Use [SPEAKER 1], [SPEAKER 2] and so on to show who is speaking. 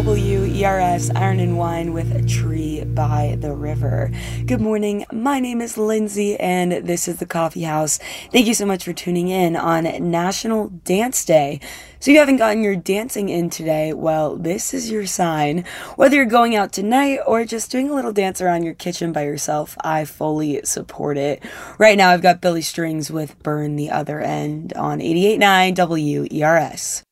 [SPEAKER 1] WERS Iron and Wine with a Tree by the River. Good morning. My name is Lindsay, and this is the Coffee House. Thank you so much for tuning in on National Dance Day. So, you haven't gotten your dancing in today? Well, this is your sign. Whether you're going out tonight or just doing a little dance around your kitchen by yourself, I fully support it. Right now, I've got Billy Strings with Burn the Other End on 88.9 WERS.